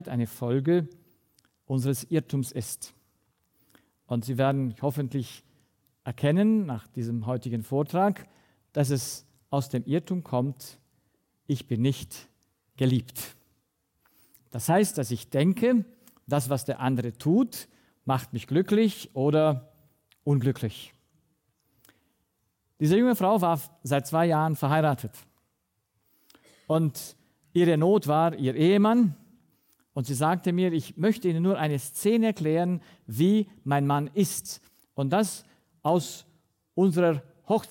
eine Folge unseres Irrtums ist. Und Sie werden hoffentlich erkennen nach diesem heutigen Vortrag, dass es aus dem Irrtum kommt, ich bin nicht geliebt. Das heißt, dass ich denke, das, was der andere tut, macht mich glücklich oder unglücklich. Diese junge Frau war seit 2 Jahren verheiratet. Und ihre Not war ihr Ehemann. Und sie sagte mir, ich möchte Ihnen nur eine Szene erklären, wie mein Mann ist. Und das aus der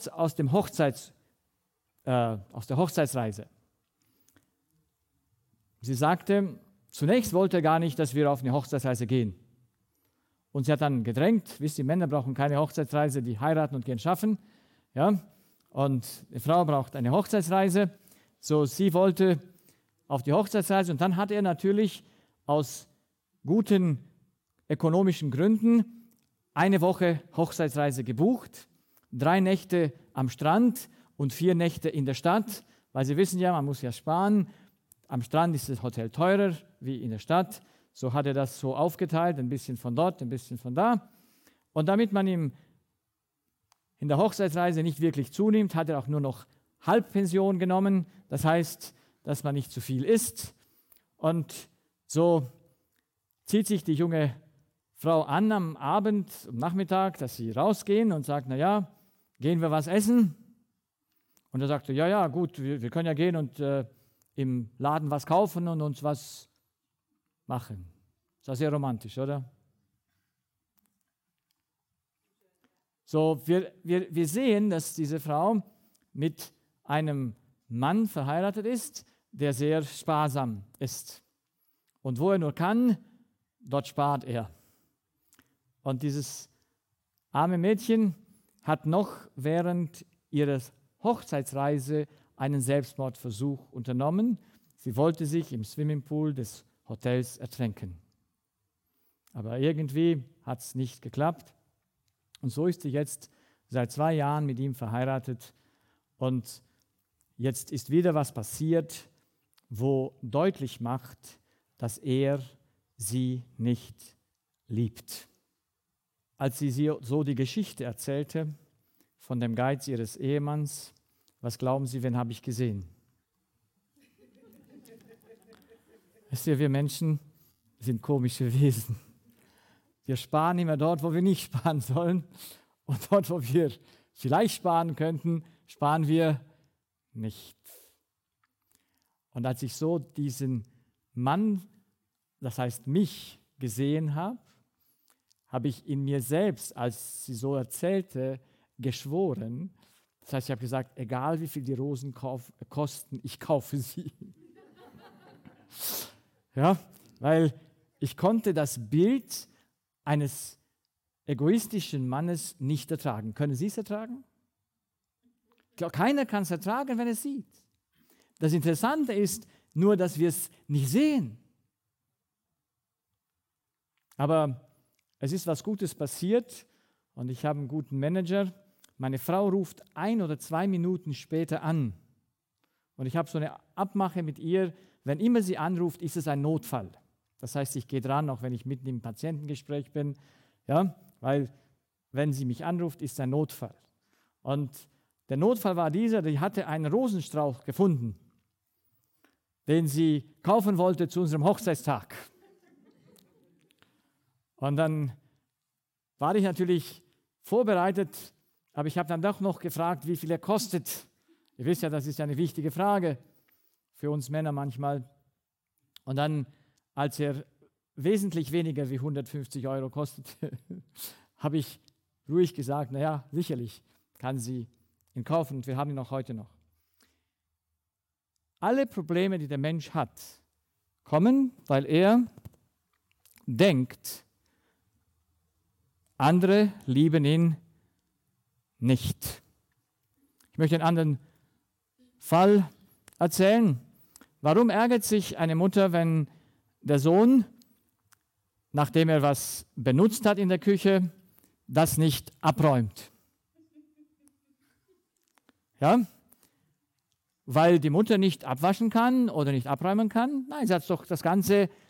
Hochzeitsreise. Sie sagte, zunächst wollte er gar nicht, dass wir auf eine Hochzeitsreise gehen. Und sie hat dann gedrängt, wisst ihr, Männer brauchen keine Hochzeitsreise, die heiraten und gehen schaffen. Ja? Und die Frau braucht eine Hochzeitsreise. So, sie wollte auf die Hochzeitsreise und dann hat er natürlich aus guten ökonomischen Gründen 1 Woche Hochzeitsreise gebucht, 3 Nächte am Strand und 4 Nächte in der Stadt, weil Sie wissen ja, man muss ja sparen. Am Strand ist das Hotel teurer wie in der Stadt. So hat er das so aufgeteilt, ein bisschen von dort, ein bisschen von da. Und damit man ihm in der Hochzeitsreise nicht wirklich zunimmt, hat er auch nur noch Halbpension genommen. Das heißt, dass man nicht zu viel isst. Und so zieht sich die junge Frau an am Abend, am Nachmittag, dass sie rausgehen und sagt, naja, gehen wir was essen? Und er sagte, ja, gut, wir können ja gehen und im Laden was kaufen und uns was machen. Das war sehr romantisch, oder? So, wir sehen, dass diese Frau mit einem Mann verheiratet ist, der sehr sparsam ist. Und wo er nur kann, dort spart er. Und dieses arme Mädchen hat noch während ihrer Hochzeitsreise einen Selbstmordversuch unternommen. Sie wollte sich im Swimmingpool des Hotels ertränken. Aber irgendwie hat es nicht geklappt. Und so ist sie jetzt seit 2 Jahren mit ihm verheiratet. Und jetzt ist wieder was passiert, wo deutlich macht, dass er sie nicht liebt. Als sie so die Geschichte erzählte von dem Geiz ihres Ehemanns, was glauben Sie, wen habe ich gesehen? Wisst ihr, wir Menschen sind komische Wesen. Wir sparen immer dort, wo wir nicht sparen sollen. Und dort, wo wir vielleicht sparen könnten, sparen wir nicht. Und als ich so diesen Mann, das heißt mich, gesehen habe, habe ich in mir selbst, als sie so erzählte, geschworen. Das heißt, ich habe gesagt, egal wie viel die Rosen kosten, ich kaufe sie. Ja, weil ich konnte das Bild eines egoistischen Mannes nicht ertragen. Können Sie es ertragen? Keiner kann es ertragen, wenn er es sieht. Das Interessante ist nur, dass wir es nicht sehen. Aber es ist was Gutes passiert und ich habe einen guten Manager. Meine Frau ruft 1 oder 2 Minuten später an. Und ich habe so eine Abmache mit ihr, wenn immer sie anruft, ist es ein Notfall. Das heißt, ich gehe dran, auch wenn ich mitten im Patientengespräch bin, ja, weil wenn sie mich anruft, ist es ein Notfall. Und der Notfall war dieser, die hatte einen Rosenstrauch gefunden, den sie kaufen wollte zu unserem Hochzeitstag. Und dann war ich natürlich vorbereitet, aber ich habe dann doch noch gefragt, wie viel er kostet. Ihr wisst ja, das ist ja eine wichtige Frage für uns Männer manchmal. Und dann, als er wesentlich weniger wie 150 € kostete, habe ich ruhig gesagt, naja, sicherlich kann sie ihn kaufen und wir haben ihn auch heute noch. Alle Probleme, die der Mensch hat, kommen, weil er denkt, andere lieben ihn nicht. Ich möchte einen anderen Fall erzählen. Warum ärgert sich eine Mutter, wenn der Sohn, nachdem er was benutzt hat in der Küche, das nicht abräumt? Ja? Weil die Mutter nicht abwaschen kann oder nicht abräumen kann? Nein, sie hat doch das ganze